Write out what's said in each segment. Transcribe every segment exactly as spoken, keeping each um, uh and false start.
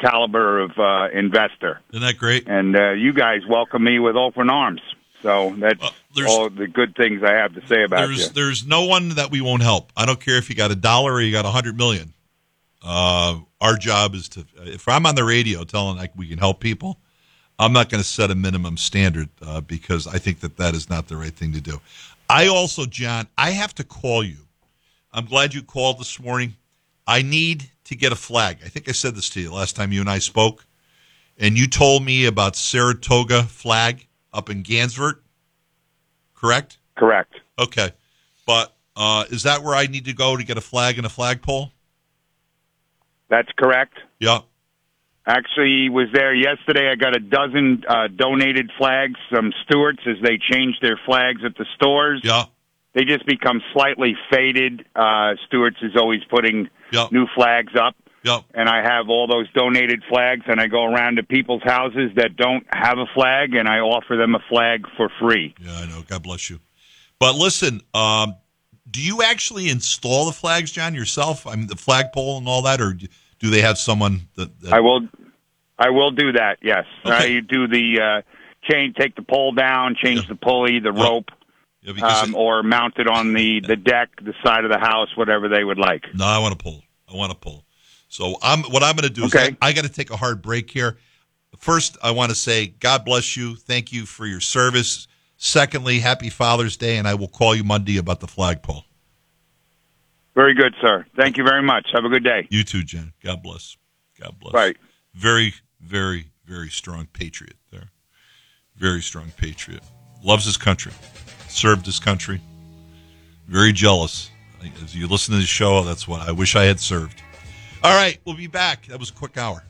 caliber of uh, investor. Isn't that great? And uh, you guys welcome me with open arms. So that's well, all the good things I have to say about there's, you. There's no one that we won't help. I don't care if you got a dollar or you got a hundred million. Uh, our job is to, if I'm on the radio telling like we can help people, I'm not going to set a minimum standard uh, because I think that that is not the right thing to do. I also, John, I have to call you. I'm glad you called this morning. I need to get a flag. I think I said this to you last time you and I spoke, and you told me about Saratoga flag up in Gansevoort, correct? Correct. Okay. But uh, is that where I need to go to get a flag and a flagpole? That's correct. Yeah. Actually, was there yesterday. I got a dozen uh, donated flags from Stewart's as they changed their flags at the stores. Yeah. They just become slightly faded. Uh, Stewart's is always putting yeah. new flags up. Yep. And I have all those donated flags, and I go around to people's houses that don't have a flag, and I offer them a flag for free. Yeah, I know. God bless you. But listen, um, do you actually install the flags, John, yourself? I mean, the flagpole and all that, or do they have someone that... that... I will I will do that, yes. Okay. I do the uh, chain, take the pole down, change yeah. the pulley, the yeah. rope, yeah, um, it... or mount it on the, the deck, the side of the house, whatever they would like. No, I want to pull. I want to pull. So I'm what I'm going to do is okay. I, I got to take a hard break here. First, I want to say God bless you. Thank you for your service. Secondly, happy Father's Day, and I will call you Monday about the flagpole. Very good, sir. Thank you very much. Have a good day. You too, Jen. God bless. God bless. Right. Very, very, very strong patriot there. Very strong patriot. Loves his country. Served his country. Very jealous. As you listen to the show, that's what I wish I had served. All right, we'll be back. That was a quick hour.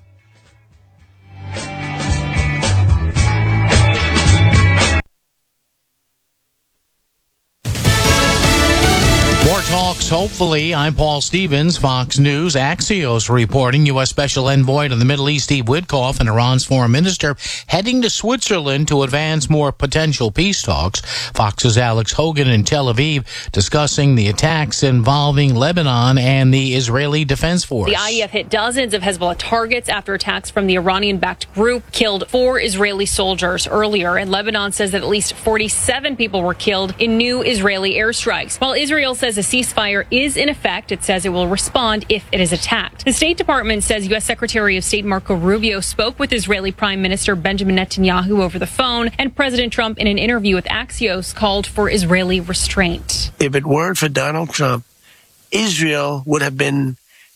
More talks, hopefully. I'm Paul Stevens, Fox News. Axios reporting U S. Special Envoy to the Middle East, Steve Witkoff, and Iran's foreign minister heading to Switzerland to advance more potential peace talks. Fox's Alex Hogan in Tel Aviv discussing the attacks involving Lebanon and the Israeli Defense Force. The I E F hit dozens of Hezbollah targets after attacks from the Iranian-backed group killed four Israeli soldiers earlier, and Lebanon says that at least forty-seven people were killed in new Israeli airstrikes. While Israel says a ceasefire is in effect, it says it will respond if it is attacked. The State Department says U S. Secretary of State Marco Rubio spoke with Israeli Prime Minister Benjamin Netanyahu over the phone, and President Trump, in an interview with Axios, called for Israeli restraint. If it weren't for Donald Trump, Israel would have been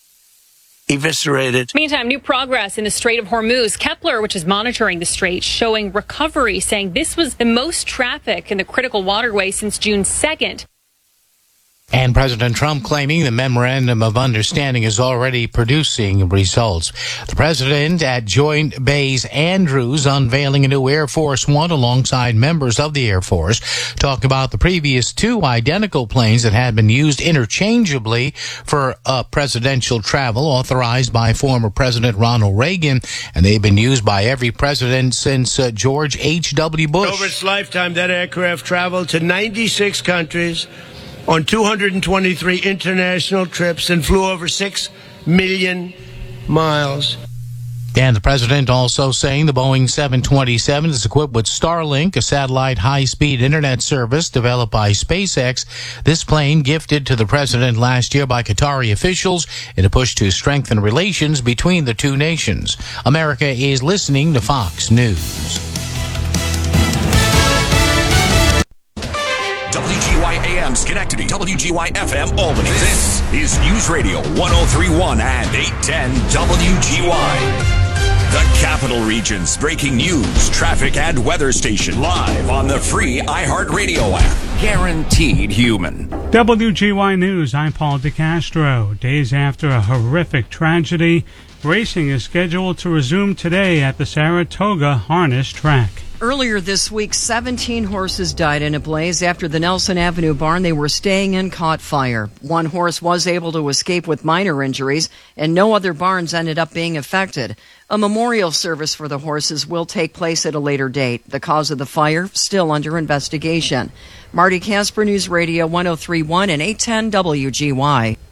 eviscerated. Meantime, new progress in the Strait of Hormuz. Kepler, which is monitoring the strait, showing recovery, saying this was the most traffic in the critical waterway since June second. And President Trump claiming the memorandum of understanding is already producing results. The president at Joint Base Andrews unveiling a new Air Force One alongside members of the Air Force. Talked about the previous two identical planes that had been used interchangeably for uh, presidential travel authorized by former President Ronald Reagan. And they've been used by every president since uh, George H W. Bush. Over its lifetime, that aircraft traveled to ninety-six countries on two hundred twenty-three international trips and flew over six million miles. And the president also saying the Boeing seven twenty-seven is equipped with Starlink, a satellite high-speed internet service developed by SpaceX. This plane gifted to the president last year by Qatari officials in a push to strengthen relations between the two nations. America is listening to Fox News. W G Y A M Schenectady, W G Y F M Albany. This is News Radio one oh three point one and eight ten W G Y. The Capital Region's breaking news, traffic, and weather station live on the free iHeartRadio app. Guaranteed human. W G Y News, I'm Paul DeCastro. Days after a horrific tragedy, racing is scheduled to resume today at the Saratoga Harness Track. Earlier this week, seventeen horses died in a blaze after the Nelson Avenue barn they were staying in caught fire. One horse was able to escape with minor injuries, and no other barns ended up being affected. A memorial service for the horses will take place at a later date. The cause of the fire still under investigation. Marty Casper, News Radio one oh three point one and eight ten W G Y.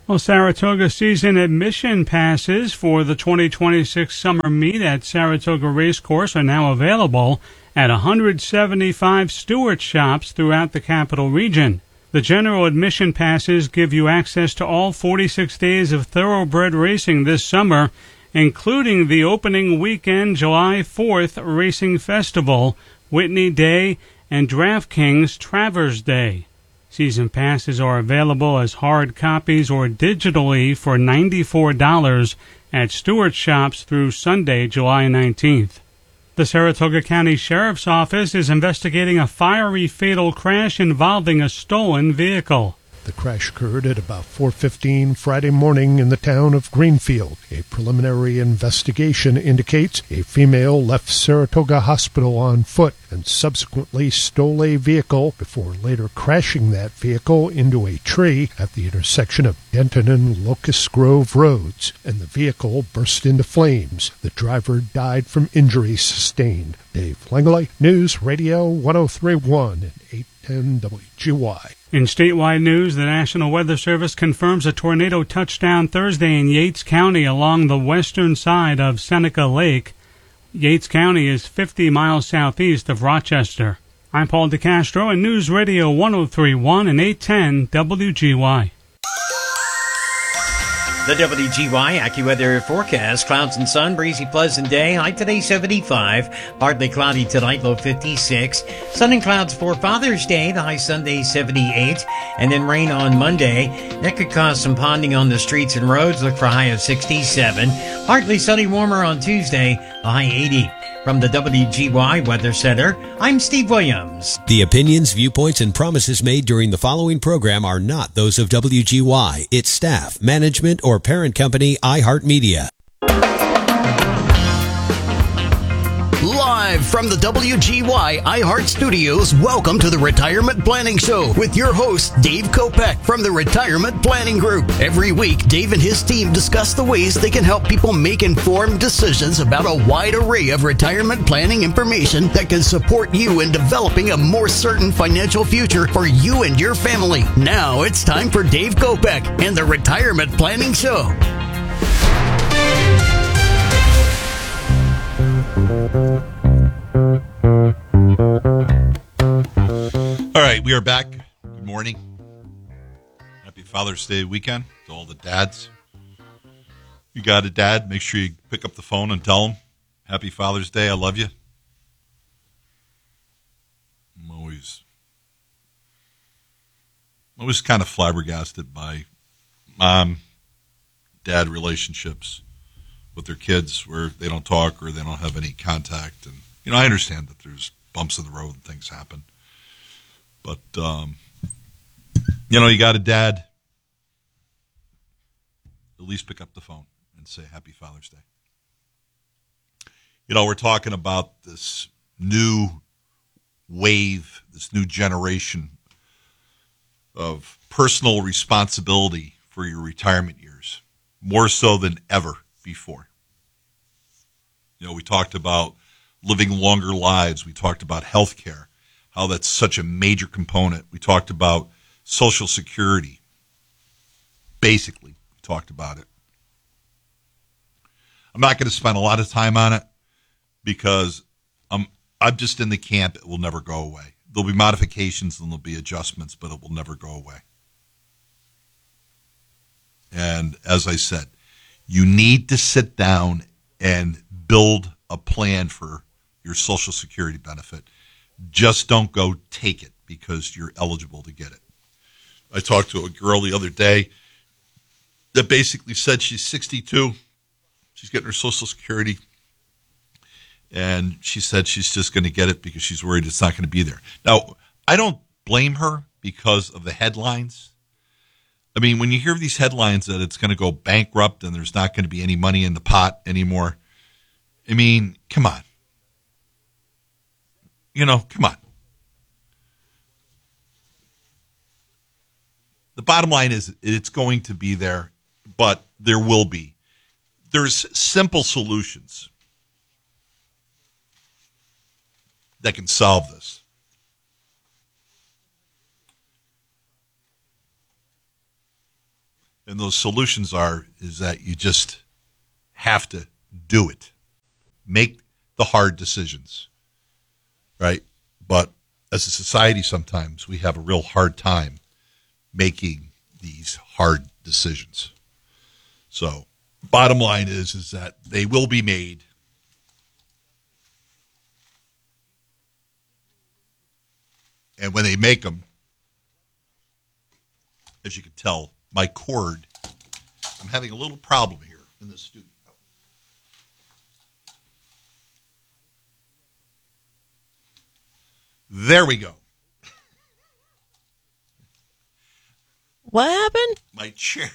Well, Saratoga season admission passes for the twenty twenty-six summer meet at Saratoga Racecourse are now available at one hundred seventy-five Stewart shops throughout the capital region. The general admission passes give you access to all forty-six days of thoroughbred racing this summer, including the opening weekend July fourth Racing Festival, Whitney Day, and DraftKings Travers Day. Season passes are available as hard copies or digitally for ninety-four dollars at Stewart shops through Sunday, July nineteenth. The Saratoga County Sheriff's Office is investigating a fiery fatal crash involving a stolen vehicle. The crash occurred at about four fifteen Friday morning in the town of Greenfield. A preliminary investigation indicates a female left Saratoga Hospital on foot and subsequently stole a vehicle before later crashing that vehicle into a tree at the intersection of Denton and Locust Grove Roads, and the vehicle burst into flames. The driver died from injuries sustained. Dave Langley, News Radio one oh three point one and eight ten W G Y. In statewide news, the National Weather Service confirms a tornado touchdown Thursday in Yates County along the western side of Seneca Lake. Yates County is fifty miles southeast of Rochester. I'm Paul DeCastro in News Radio one oh three point one and eight ten W G Y. The W G Y AccuWeather forecast: clouds and sun, breezy, pleasant day. High today seventy-five, partly cloudy tonight, low fifty-six. Sun and clouds for Father's Day, the high Sunday seventy-eight, and then rain on Monday. That could cause some ponding on the streets and roads. Look for a high of sixty-seven. Partly sunny, warmer on Tuesday, a high eighty. From the W G Y Weather Center, I'm Steve Williams. The opinions, viewpoints, and promises made during the following program are not those of W G Y, its staff, management, or parent company, iHeartMedia. Live from the W G Y iHeart Studios, welcome to the Retirement Planning Show with your host, Dave Kopech from the Retirement Planning Group. Every week, Dave and his team discuss the ways they can help people make informed decisions about a wide array of retirement planning information that can support you in developing a more certain financial future for you and your family. Now it's time for Dave Kopech and the Retirement Planning Show. All right, we are back. Good morning. Happy Father's Day weekend to all the dads. You got a dad, make sure you pick up the phone and tell him, Happy Father's Day, I love you. I'm always, always kind of flabbergasted by mom, dad relationships with their kids where they don't talk or they don't have any contact. And, you know, I understand that there's bumps in the road and things happen. But, um, you know, you got a dad, at least pick up the phone and say Happy Father's Day. You know, we're talking about this new wave, this new generation of personal responsibility for your retirement years, more so than ever before. You know, we talked about living longer lives. We talked about health care, how that's such a major component. We talked about Social Security. Basically, we talked about it. I'm not going to spend a lot of time on it because I'm, I'm just in the camp it will never go away. There'll be modifications and there'll be adjustments, but it will never go away. And as I said, you need to sit down and build a plan for your Social Security benefit. Just don't go take it because you're eligible to get it. I talked to a girl the other day that basically said she's sixty-two. She's getting her Social Security. And she said she's just going to get it because she's worried it's not going to be there. Now, I don't blame her because of the headlines. I mean, when you hear these headlines that it's going to go bankrupt and there's not going to be any money in the pot anymore, I mean, come on. You know, come on. The bottom line is it's going to be there, but there will be. There's simple solutions that can solve this. And those solutions are, is that you just have to do it. Make the hard decisions, right? But as a society, sometimes we have a real hard time making these hard decisions. So bottom line is, is that they will be made. And when they make them, as you can tell, my cord, I'm having a little problem here in the studio. There we go. What happened? My chair.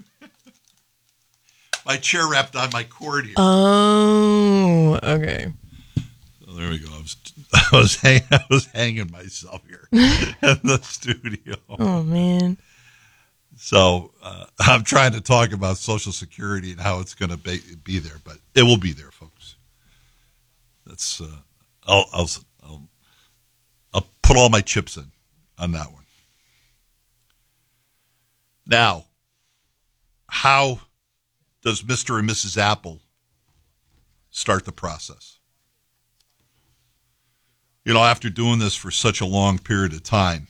My chair wrapped on my cord here. Oh, okay. So there we go. I was, I was, hang, I was hanging myself here in the studio. Oh, man. So uh, I'm trying to talk about Social Security and how it's going to be, be there, but it will be there, folks. That's uh, I'll, I'll I'll I'll put all my chips in on that one. Now, how does Mister and Missus Apple start the process? You know, after doing this for such a long period of time,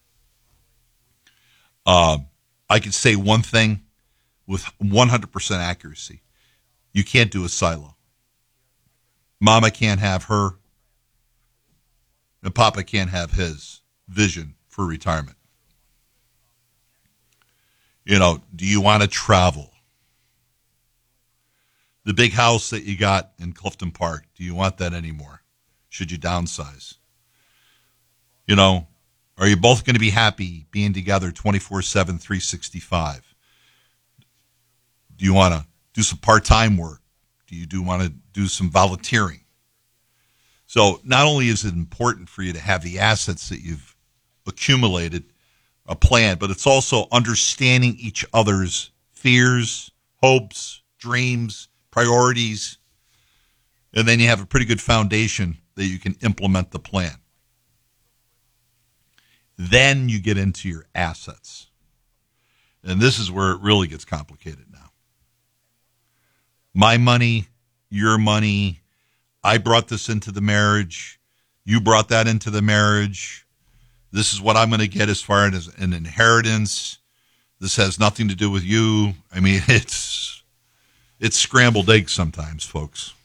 um, I can say one thing with one hundred percent accuracy. You can't do a silo. Mama can't have her, and Papa can't have his vision for retirement. You know, do you want to travel? The big house that you got in Clifton Park, do you want that anymore? Should you downsize? You know, are you both going to be happy being together twenty-four seven, three sixty-five? Do you want to do some part-time work? Do you do want to do some volunteering? So not only is it important for you to have the assets that you've accumulated, a plan, but it's also understanding each other's fears, hopes, dreams, priorities, and then you have a pretty good foundation that you can implement the plan. Then you get into your assets. And this is where it really gets complicated now. My money, your money, I brought this into the marriage, you brought that into the marriage. This is what I'm going to get as far as an inheritance. This has nothing to do with you. I mean, it's it's scrambled eggs sometimes, folks.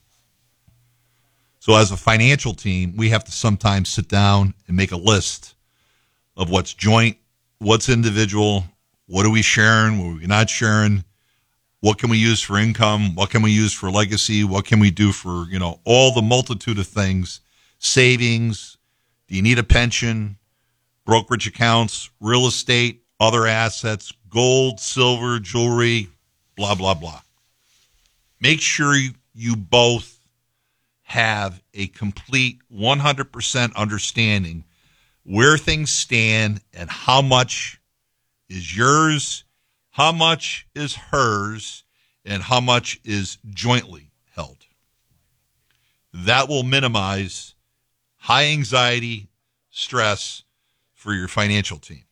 So as a financial team, we have to sometimes sit down and make a list of what's joint, what's individual, what are we sharing, what are we not sharing, what can we use for income, what can we use for legacy, what can we do for, you know, all the multitude of things, savings, do you need a pension, brokerage accounts, real estate, other assets, gold, silver, jewelry, blah, blah, blah. Make sure you, you both have a complete one hundred percent understanding where things stand and how much is yours, how much is hers, and how much is jointly held. That will minimize high anxiety, stress for your financial team.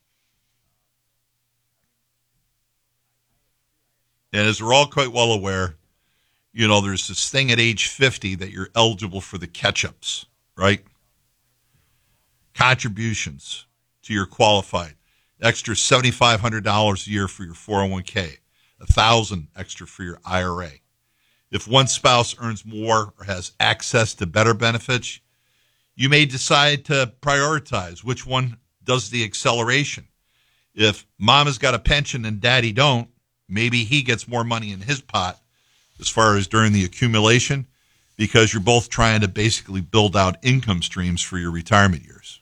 And as we're all quite well aware, you know, there's this thing at age fifty that you're eligible for the catch-ups, right? Contributions to your qualified. Extra seven thousand five hundred dollars a year for your four oh one k. one thousand dollars extra for your I R A. If one spouse earns more or has access to better benefits, you may decide to prioritize which one does the acceleration. If mom has got a pension and daddy don't, maybe he gets more money in his pot as far as during the accumulation, because you're both trying to basically build out income streams for your retirement years.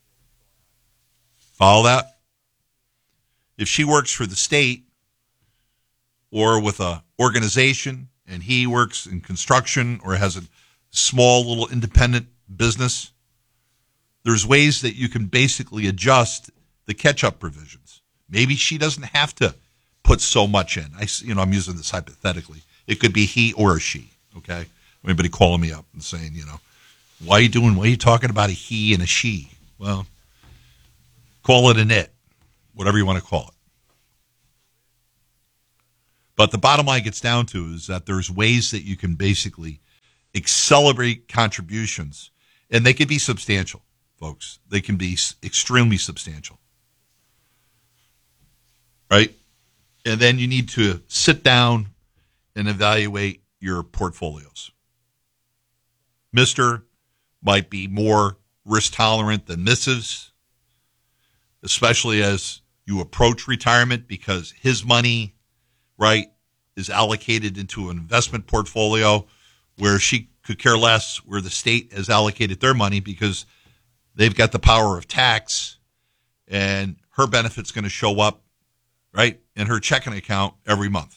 Follow that? If she works for the state or with a organization and he works in construction or has a small little independent business, there's ways that you can basically adjust the catch-up provisions. Maybe she doesn't have to put so much in. I, you know, I'm using this hypothetically. It could be he or a she, okay? Anybody calling me up and saying, you know, why are you doing, why are you talking about a he and a she? Well, call it an it, whatever you want to call it. But the bottom line gets down to is that there's ways that you can basically accelerate contributions, and they can be substantial, folks. They can be extremely substantial, right? And then you need to sit down and evaluate your portfolios. Mister might be more risk tolerant than Missus, especially as you approach retirement, because his money, right, is allocated into an investment portfolio where she could care less where the state has allocated their money, because they've got the power of tax, and her benefit's going to show up, right, in her checking account every month.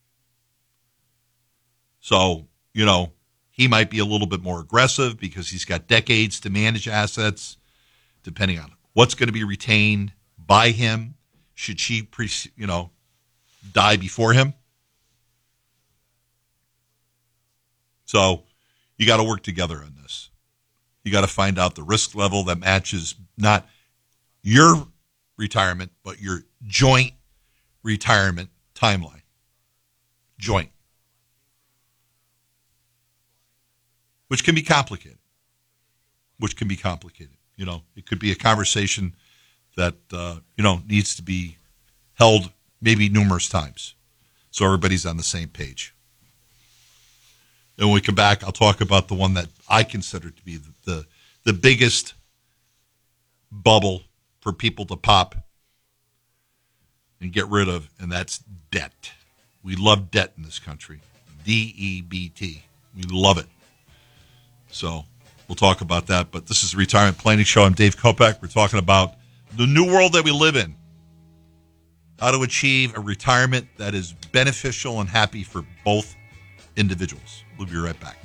So, you know, he might be a little bit more aggressive because he's got decades to manage assets, depending on what's going to be retained by him. Should she, pre, you know, die before him? So you got to work together on this. You got to find out the risk level that matches not your retirement, but your joint retirement timeline. Joint. Which can be complicated. Which can be complicated. You know, it could be a conversation that, uh, you know, needs to be held maybe numerous times so everybody's on the same page. And when we come back, I'll talk about the one that I consider to be the, the, the biggest bubble for people to pop and get rid of, and that's debt. We love debt in this country. D E B T. We love it. So we'll talk about that. But this is the Retirement Planning Show. I'm Dave Kopech. We're talking about the new world that we live in. How to achieve a retirement that is beneficial and happy for both individuals. We'll be right back.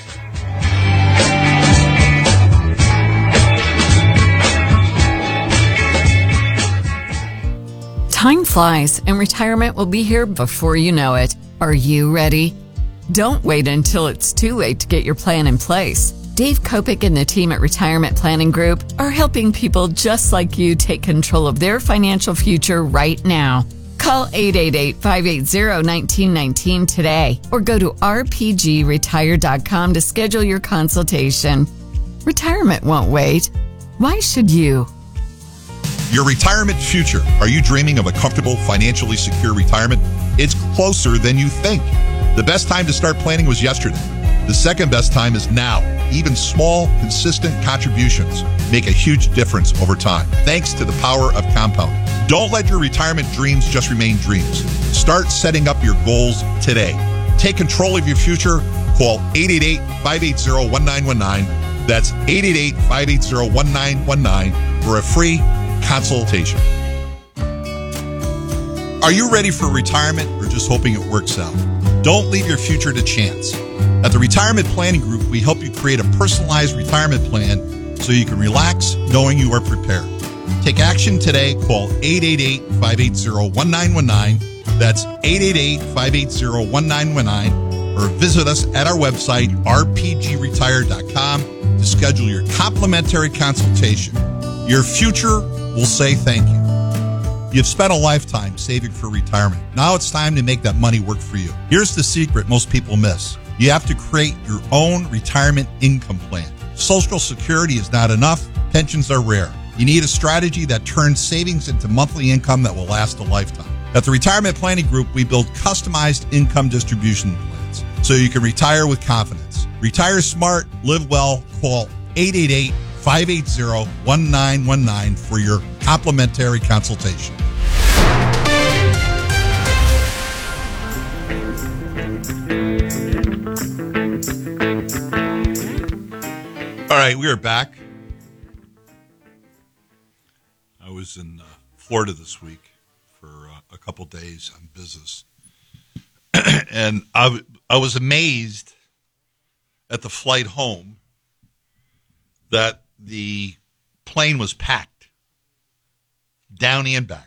Time flies, and retirement will be here before you know it. Are you ready? Don't wait until it's too late to get your plan in place. Dave Kopech and the team at Retirement Planning Group are helping people just like you take control of their financial future right now. Call eight eight eight, five eight zero, one nine one nine today or go to r p g retire dot com to schedule your consultation. Retirement won't wait. Why should you? Your retirement future. Are you dreaming of a comfortable, financially secure retirement? It's closer than you think. The best time to start planning was yesterday. The second best time is now. Even small, consistent contributions make a huge difference over time, thanks to the power of compounding. Don't let your retirement dreams just remain dreams. Start setting up your goals today. Take control of your future. Call eight eight eight, five eight zero, one nine one nine. That's eight eight eight, five eight zero, one nine one nine for a free consultation. Are you ready for retirement or just hoping it works out? Don't leave your future to chance. At the Retirement Planning Group, we help you create a personalized retirement plan so you can relax knowing you are prepared. Take action today. Call eight eight eight, five eight zero, one nine one nine. That's eight eight eight, five eight zero, one nine one nine. Or visit us at our website, r p g retire dot com, to schedule your complimentary consultation. Your future will say thank you. You've spent a lifetime saving for retirement. Now it's time to make that money work for you. Here's the secret most people miss. You have to create your own retirement income plan. Social Security is not enough. Pensions are rare. You need a strategy that turns savings into monthly income that will last a lifetime. At the Retirement Planning Group, we build customized income distribution plans so you can retire with confidence. Retire smart, live well. Call eight eight eight, five eight zero, one nine one nine for your complimentary consultation. All right, we are back. I was in uh, Florida this week for uh, a couple days on business. And I, w- I was amazed at the flight home that the plane was packed, down and back.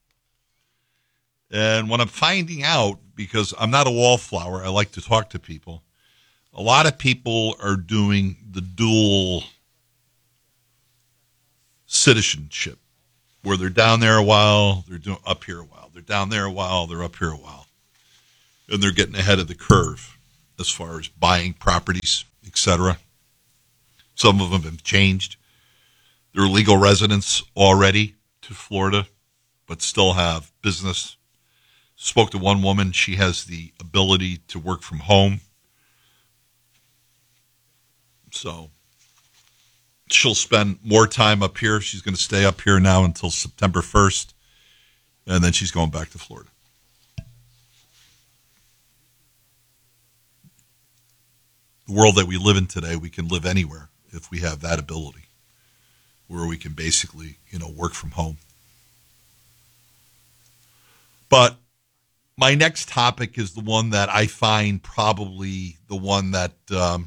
And what I'm finding out, because I'm not a wallflower, I like to talk to people, a lot of people are doing the dual citizenship, where they're down there a while, they're doing up here a while. They're down there a while, they're up here a while. and they're getting ahead of the curve as far as buying properties, et cetera. Some of them have changed their legal residence already to Florida, but still have business. Spoke to one woman. She has the ability to work from home. So she'll spend more time up here. She's going to stay up here now until September first, and then she's going back to Florida. The world that we live in today, we can live anywhere if we have that ability, where we can basically, you know, work from home. But my next topic is the one that I find probably the one that um,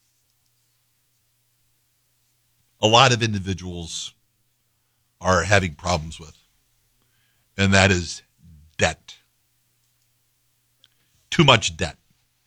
a lot of individuals are having problems with, and that is debt. Too much debt.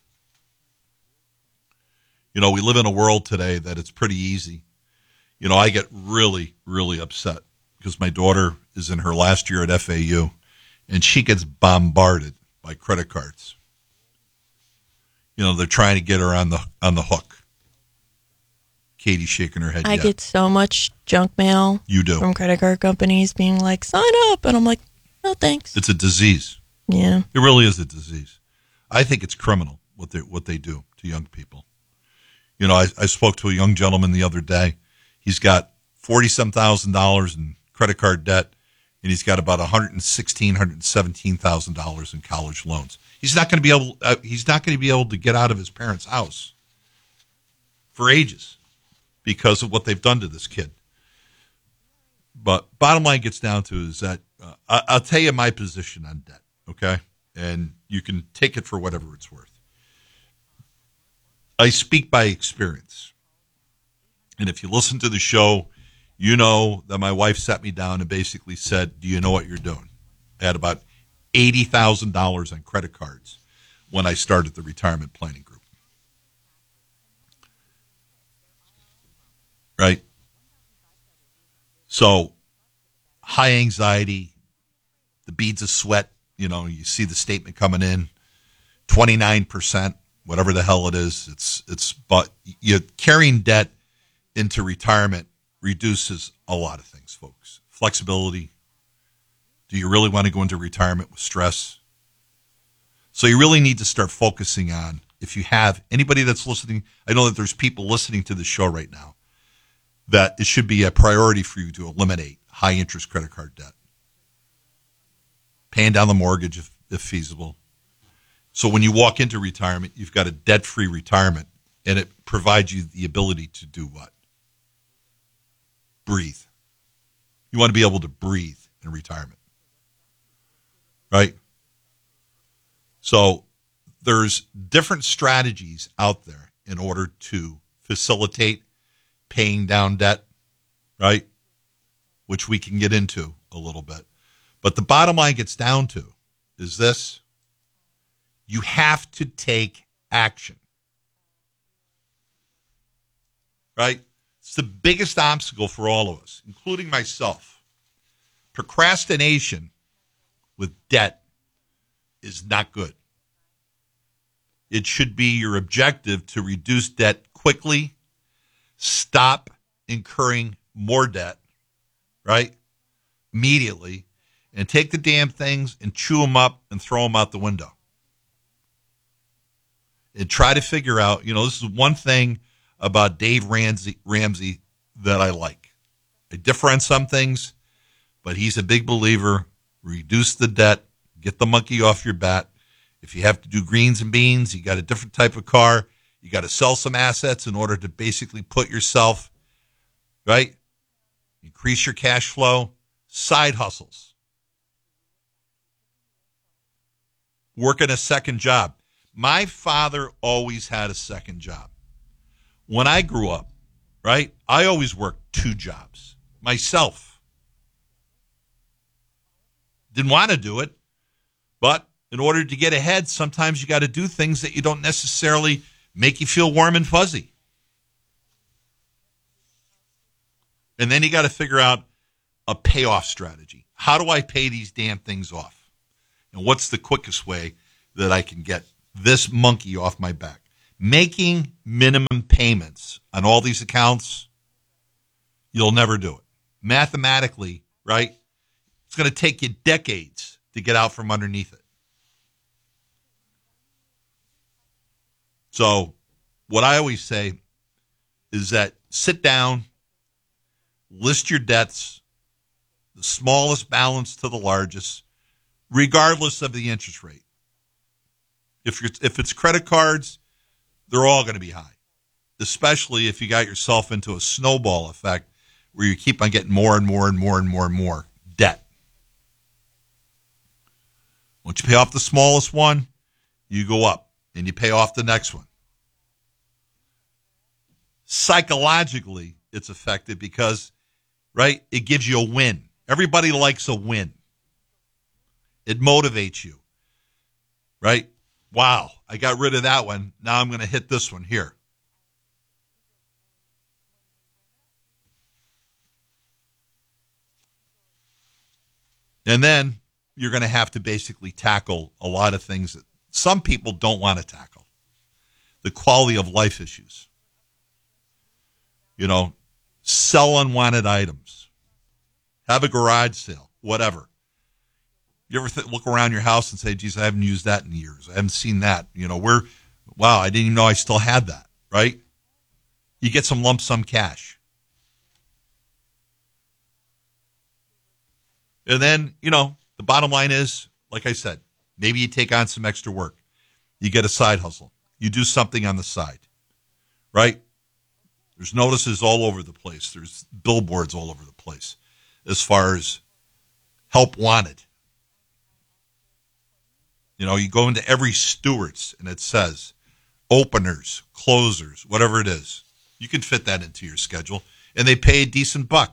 You know, we live in a world today that it's pretty easy. You know, I get really, really upset because my daughter is in her last year at F A U, and she gets bombarded by credit cards. You know, they're trying to get her on the on the hook. Katie's shaking her head. I yeah. get so much junk mail. You do. From credit card companies being like, sign up. And I'm like, no, thanks. It's a disease. Yeah. It really is a disease. I think it's criminal what they what they do to young people. You know, I, I spoke to a young gentleman the other day. He's got forty-some thousand dollars in credit card debt, and he's got about one hundred sixteen, one hundred seventeen thousand dollars in college loans. He's not going to be able. Uh, he's not going to be able to get out of his parents' house for ages because of what they've done to this kid. But bottom line gets down to is that uh, I, I'll tell you my position on debt, okay, and you can take it for whatever it's worth. I speak by experience. And if you listen to the show, you know that my wife sat me down and basically said, do you know what you're doing? I had about eighty thousand dollars on credit cards when I started the retirement planning group. Right? So, high anxiety, the beads of sweat, you know, you see the statement coming in, twenty-nine percent. Whatever the hell it is, it's it's but you carrying debt into retirement reduces a lot of things, folks. Flexibility. Do you really want to go into retirement with stress? So you really need to start focusing on, if you have anybody that's listening, I know that there's people listening to the show right now, that it should be a priority for you to eliminate high interest credit card debt. Paying down the mortgage if, if feasible. So when you walk into retirement, you've got a debt-free retirement, and it provides you the ability to do what? Breathe. You want to be able to breathe in retirement, right? So there's different strategies out there in order to facilitate paying down debt, right? Which we can get into a little bit. But the bottom line gets down to is this. You have to take action. Right? It's the biggest obstacle for all of us, including myself. Procrastination with debt is not good. It should be your objective to reduce debt quickly, stop incurring more debt, right? Immediately, and take the damn things and chew them up and throw them out the window. And try to figure out, you know, this is one thing about Dave Ramsey, Ramsey that I like. I differ on some things, but he's a big believer. Reduce the debt, get the monkey off your back. If you have to do greens and beans, you got a different type of car, you got to sell some assets in order to basically put yourself, right? Increase your cash flow, side hustles. Working a second job. My father always had a second job. When I grew up, right, I always worked two jobs myself. Didn't want to do it, but in order to get ahead, sometimes you got to do things that you don't necessarily make you feel warm and fuzzy. And then you got to figure out a payoff strategy. How do I pay these damn things off? And what's the quickest way that I can get this monkey off my back. Making minimum payments on all these accounts, you'll never do it. Mathematically, right? It's going to take you decades to get out from underneath it. So what I always say is that sit down, list your debts, the smallest balance to the largest, regardless of the interest rate. If you're, if it's credit cards, they're all going to be high, especially if you got yourself into a snowball effect where you keep on getting more and more and more and more and more debt. Once you pay off the smallest one, you go up and you pay off the next one. Psychologically, it's effective because, right, it gives you a win. Everybody likes a win. It motivates you, right? Wow, I got rid of that one. Now I'm going to hit this one here. And then you're going to have to basically tackle a lot of things that some people don't want to tackle. The quality of life issues. You know, sell unwanted items. Have a garage sale, whatever. You ever th- look around your house and say, geez, I haven't used that in years. I haven't seen that. You know, we're, wow, I didn't even know I still had that, right? You get some lump sum cash. And then, you know, the bottom line is, like I said, maybe you take on some extra work. You get a side hustle. You do something on the side, right? There's notices all over the place. There's billboards all over the place as far as help wanted. You know, you go into every Stewart's and it says openers, closers, whatever it is. You can fit that into your schedule, and they pay a decent buck.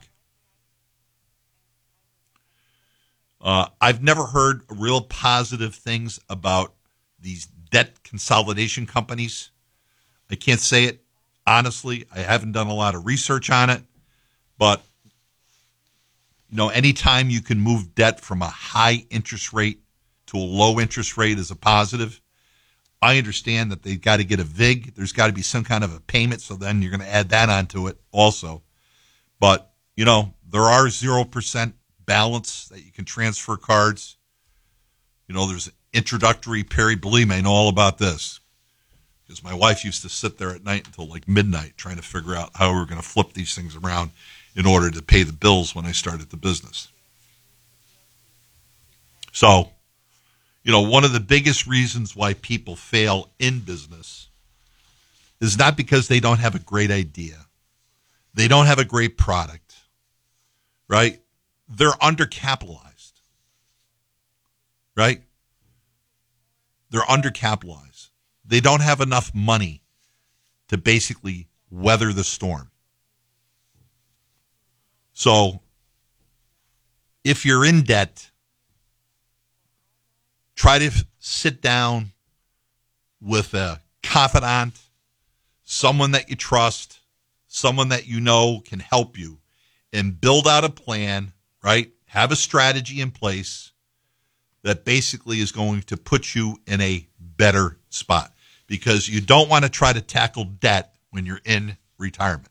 Uh, I've never heard real positive things about these debt consolidation companies. I can't say it honestly. I haven't done a lot of research on it, but you know, anytime you can move debt from a high interest rate to a low interest rate is a positive. I understand that they've got to get a V I G. There's got to be some kind of a payment, so then you're going to add that onto it also. But, you know, there are zero percent balance that you can transfer cards. You know, there's an introductory period. Believe me, I know all about this because my wife used to sit there at night until like midnight trying to figure out how we were going to flip these things around in order to pay the bills when I started the business. So, you know, one of the biggest reasons why people fail in business is not because they don't have a great idea. They don't have a great product, right? They're undercapitalized, right? They're undercapitalized. They don't have enough money to basically weather the storm. So if you're in debt, try to sit down with a confidant, someone that you trust, someone that you know can help you, and build out a plan, right? Have a strategy in place that basically is going to put you in a better spot because you don't want to try to tackle debt when you're in retirement.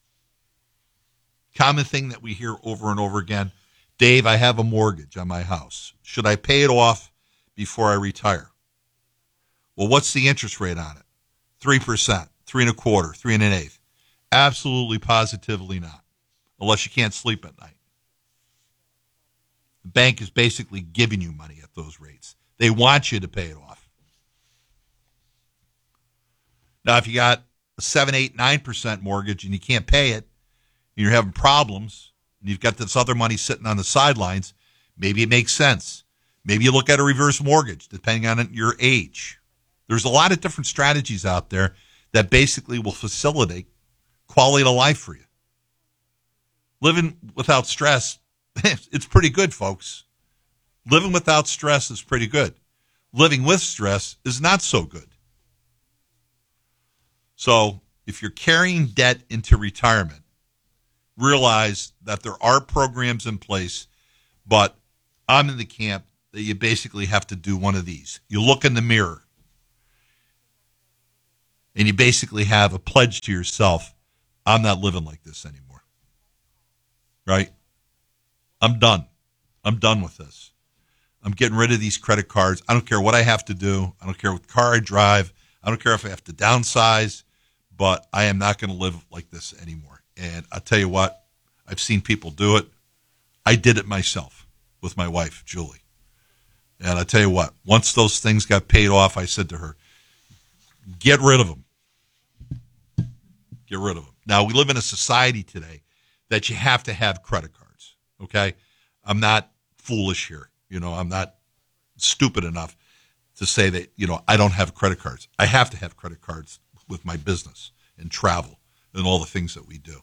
Common thing that we hear over and over again, Dave, I have a mortgage on my house. Should I pay it off before I retire? Well, what's the interest rate on it? three percent, three and a quarter, three and an eighth. Absolutely, positively not, unless you can't sleep at night. The bank is basically giving you money at those rates. They want you to pay it off. Now, if you got a seven, eight, nine percent mortgage and you can't pay it, and you're having problems, and you've got this other money sitting on the sidelines, maybe it makes sense. Maybe you look at a reverse mortgage, depending on your age. There's a lot of different strategies out there that basically will facilitate quality of life for you. Living without stress, it's pretty good, folks. Living without stress is pretty good. Living with stress is not so good. So if you're carrying debt into retirement, realize that there are programs in place, but I'm in the camp that you basically have to do one of these. You look in the mirror, and you basically have a pledge to yourself, I'm not living like this anymore. Right? I'm done. I'm done with this. I'm getting rid of these credit cards. I don't care what I have to do. I don't care what car I drive. I don't care if I have to downsize, but I am not going to live like this anymore. And I'll tell you what, I've seen people do it. I did it myself with my wife, Julie. And I tell you what, once those things got paid off, I said to her, get rid of them. Get rid of them. Now, we live in a society today that you have to have credit cards, okay? I'm not foolish here. You know, I'm not stupid enough to say that, you know, I don't have credit cards. I have to have credit cards with my business and travel and all the things that we do.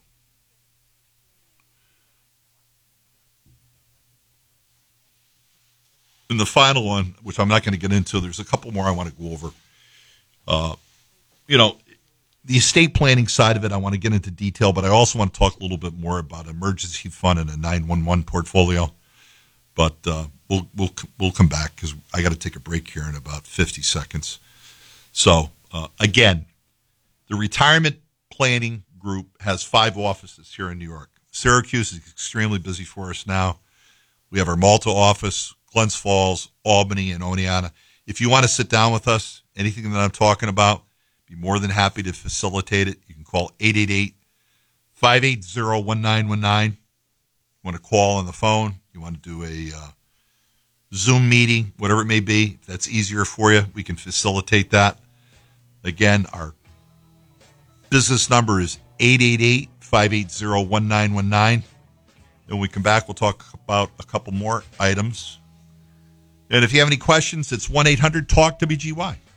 And the final one, which I'm not going to get into, there's a couple more I want to go over. Uh, you know, the estate planning side of it, I want to get into detail, but I also want to talk a little bit more about emergency fund and a nine one one portfolio. But uh, we'll we'll we'll come back because I got to take a break here in about fifty seconds. So uh, again, the retirement planning group has five offices here in New York. Syracuse is extremely busy for us now. We have our Malta office, Glens Falls, Albany, and Oneonta. If you want to sit down with us, anything that I'm talking about, be more than happy to facilitate it. You can call eight eight eight, five eight zero, one nine one nine. You want to call on the phone, you want to do a uh, Zoom meeting, whatever it may be, if that's easier for you, we can facilitate that. Again, our business number is eight eight eight, five eight zero, one nine one nine. When we come back, we'll talk about a couple more items. And if you have any questions, it's one eight hundred talk W G Y.